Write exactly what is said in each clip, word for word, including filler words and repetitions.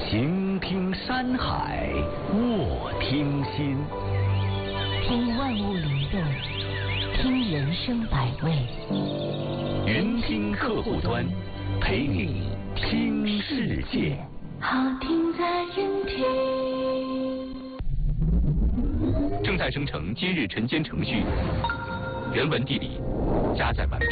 行听山海，卧听心， 听万物灵动，听人生百味。 云听客户端，陪你听世界。 好听在云听。 正在生成今日晨间程序，原文地理加载完毕。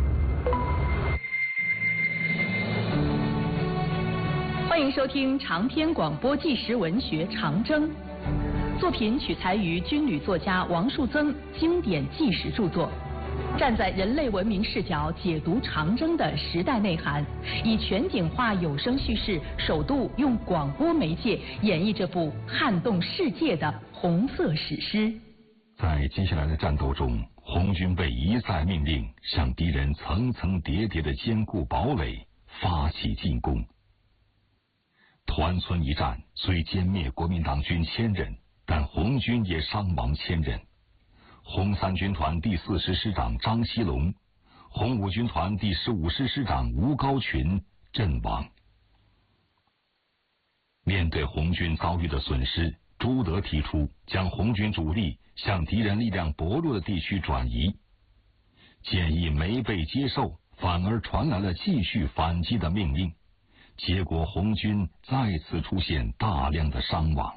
欢迎收听长篇广播纪实文学《长征》，作品取材于军旅作家王树增经典纪实著作，站在人类文明视角解读长征的时代内涵，以全景化有声叙事，首度用广播媒介演绎这部撼动世界的红色史诗。 在接下来的战斗中，红军被一再命令向敌人层层叠叠的坚固堡垒发起进攻。团村一战虽歼灭国民党军千人，但红军也伤亡千人。红三军团第四师师长张锡龙、红五军团第十五师师长吴高群阵亡。面对红军遭遇的损失，朱德提出将红军主力向敌人力量薄弱的地区转移，建议没被接受，反而传来了继续反击的命令。结果红军再次出现大量的伤亡。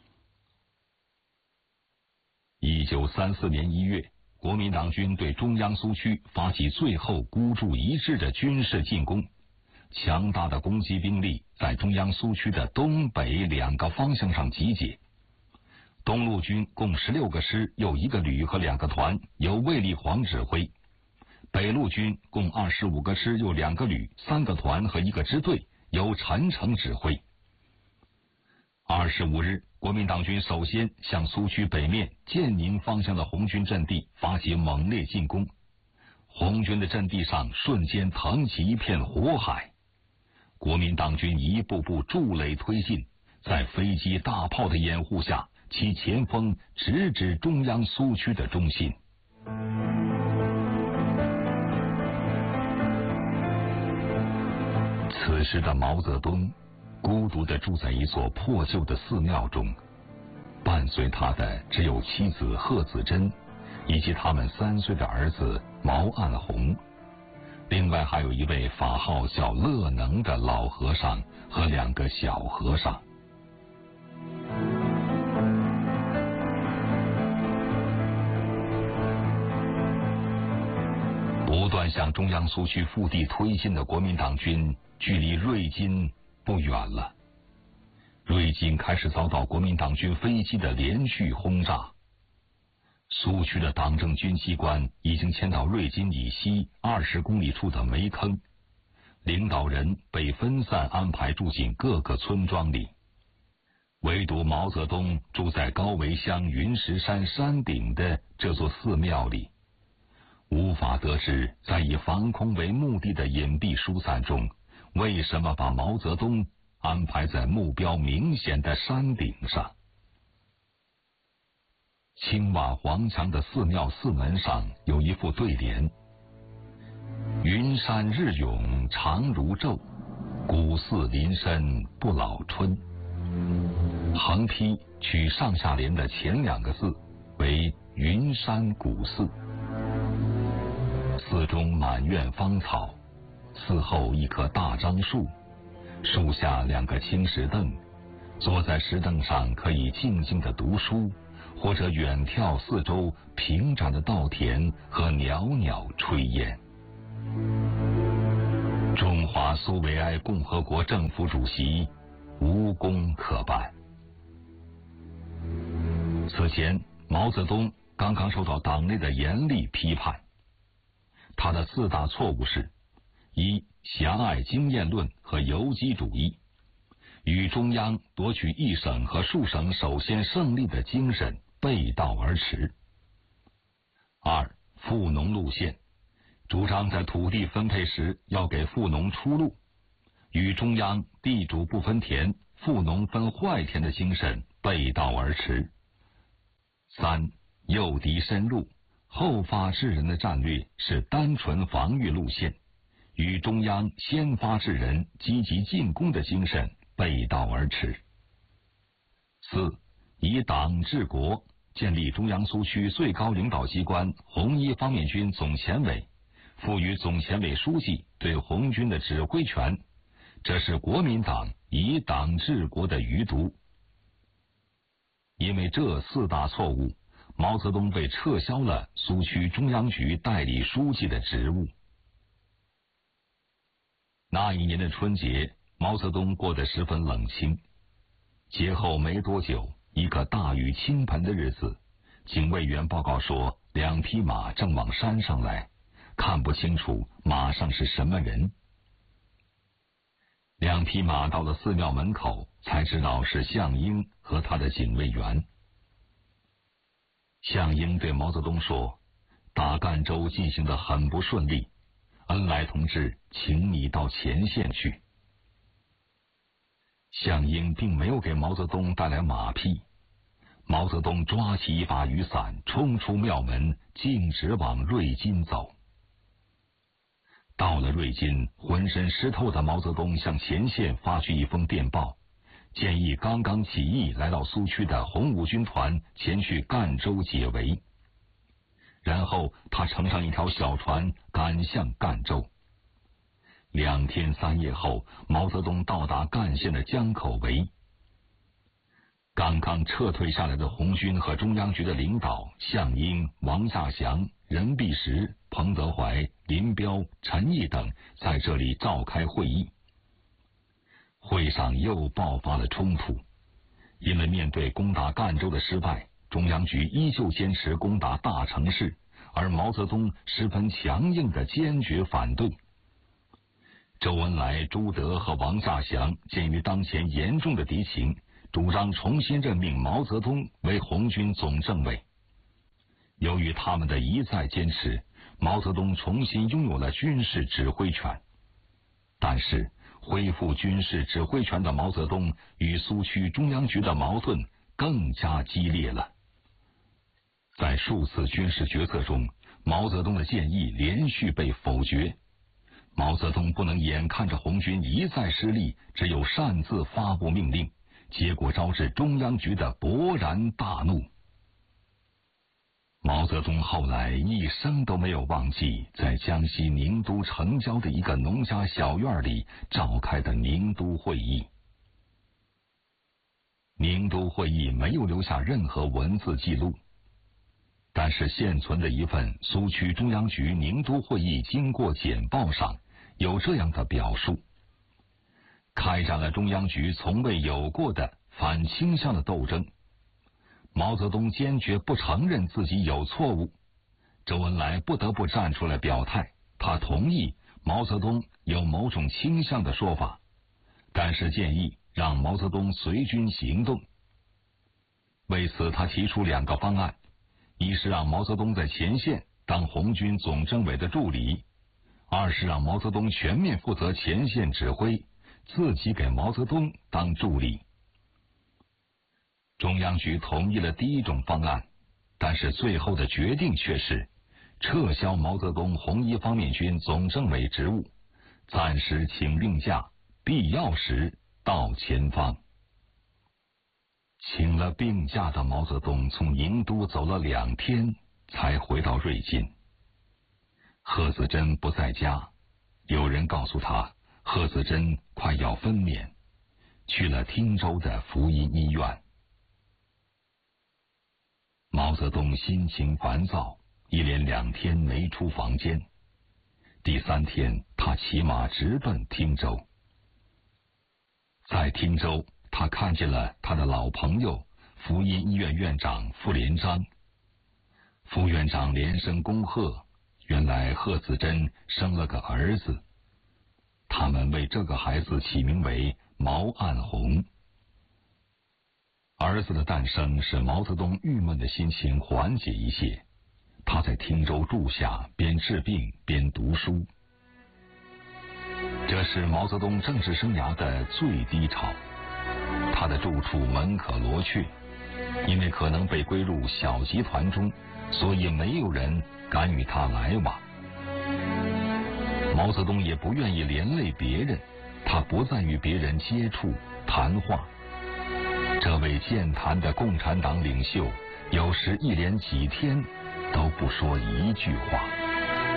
一九三四年一月，国民党军对中央苏区发起最后孤注一掷的军事进攻，强大的攻击兵力在中央苏区的东北两个方向上集结。东路军共十六个师，有一个旅和两个团，由卫立煌指挥；北路军共二十五个师，有两个旅、三个团和一个支队，由陈诚指挥。二十五日，国民党军首先向苏区北面建宁方向的红军阵地发起猛烈进攻，红军的阵地上瞬间腾起一片火海。国民党军一步步筑垒推进，在飞机大炮的掩护下，其前锋直指中央苏区的中心。此时的毛泽东孤独地住在一所破旧的寺庙中，伴随他的只有妻子贺子珍以及他们三岁的儿子毛岸红，另外还有一位法号叫乐能的老和尚和两个小和尚。不断向中央苏区腹地推进的国民党军距离瑞金不远了。瑞金开始遭到国民党军飞机的连续轰炸。苏区的党政军机关已经迁到瑞金以西二十公里处的煤坑，领导人被分散安排住进各个村庄里，唯独毛泽东住在高围乡云石山山顶的这座寺庙里。无法得知，在以防空为目的的隐蔽疏散中，为什么把毛泽东安排在目标明显的山顶上。青瓦黄墙的寺庙寺门上有一副对联：云山日涌长如昼，古寺林深不老春。横批取上下联的前两个字为云山古寺。寺中满院芳草，寺后一棵大樟树，树下两个青石凳，坐在石凳上可以静静地读书，或者远眺四周平展的稻田和袅袅炊烟。中华苏维埃共和国政府主席无功可办。此前，毛泽东刚刚受到党内的严厉批判。他的四大错误是：一、狭隘经验论和游击主义，与中央夺取一省和数省首先胜利的精神背道而驰；二、富农路线，主张在土地分配时要给富农出路，与中央地主不分田、富农分坏田的精神背道而驰；三、诱敌深入，后发制人的战略是单纯防御路线，与中央先发制人、积极进攻的精神背道而驰。四、以党治国，建立中央苏区最高领导机关红一方面军总前委，赋予总前委书记对红军的指挥权，这是国民党以党治国的余毒。因为这四大错误，毛泽东被撤销了苏区中央局代理书记的职务。那一年的春节，毛泽东过得十分冷清。节后没多久，一个大雨倾盆的日子，警卫员报告说，两匹马正往山上来，看不清楚马上是什么人。两匹马到了寺庙门口，才知道是项英和他的警卫员。项英对毛泽东说，打赣州进行得很不顺利，恩来同志请你到前线去。项英并没有给毛泽东带来马匹，毛泽东抓起一把雨伞，冲出庙门，径直往瑞金走。到了瑞金，浑身湿透的毛泽东向前线发去一封电报，建议刚刚起义来到苏区的红五军团前去赣州解围。然后他乘上一条小船赶向赣州。两天三夜后，毛泽东到达赣县的江口围。刚刚撤退下来的红军和中央局的领导项英、王稼祥、任弼时、彭德怀、林彪、陈毅等在这里召开会议。会上又爆发了冲突，因为面对攻打赣州的失败，中央局依旧坚持攻打大城市，而毛泽东十分强硬的坚决反对。周恩来、朱德和王稼祥鉴于当前严重的敌情，主张重新任命毛泽东为红军总政委。由于他们的一再坚持，毛泽东重新拥有了军事指挥权。但是恢复军事指挥权的毛泽东与苏区中央局的矛盾更加激烈了。在数次军事决策中，毛泽东的建议连续被否决。毛泽东不能眼看着红军一再失利，只有擅自发布命令，结果招致中央局的勃然大怒。毛泽东后来一生都没有忘记在江西宁都城郊的一个农家小院里召开的宁都会议。宁都会议没有留下任何文字记录，但是现存的一份苏区中央局宁都会议经过简报上有这样的表述：开展了中央局从未有过的反倾向的斗争。毛泽东坚决不承认自己有错误，周恩来不得不站出来表态，他同意毛泽东有某种倾向的说法，但是建议让毛泽东随军行动。为此他提出两个方案，一是让毛泽东在前线当红军总政委的助理，二是让毛泽东全面负责前线指挥，自己给毛泽东当助理。中央局同意了第一种方案，但是最后的决定却是撤销毛泽东红一方面军总政委职务，暂时请病假，必要时到前方。请了病假的毛泽东从宁都走了两天才回到瑞金。贺子珍不在家，有人告诉他贺子珍快要分娩，去了汀州的福音医院。毛泽东心情烦躁，一连两天没出房间。第三天，他骑马直奔汀州。在汀州，他看见了他的老朋友福音医院院长傅连璋。副院长连声恭贺，原来贺子珍生了个儿子，他们为这个孩子起名为毛岸红。儿子的诞生使毛泽东郁闷的心情缓解一些，他在汀州住下，边治病边读书。这是毛泽东政治生涯的最低潮，他的住处门可罗雀，因为可能被归入小集团中，所以没有人敢与他来往。毛泽东也不愿意连累别人， 他不再与别人接触谈话。这位健谈的共产党领袖，有时一连几天都不说一句话。